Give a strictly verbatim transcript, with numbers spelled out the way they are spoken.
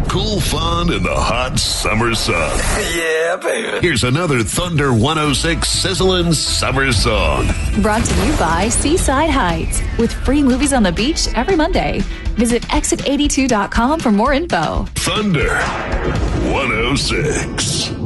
cool fun in the hot summer sun. Yeah, baby. Here's another Thunder one oh six sizzling summer song. Brought to you by Seaside Heights, with free movies on the beach every Monday. Visit exit eighty-two dot com for more info. Thunder one oh six.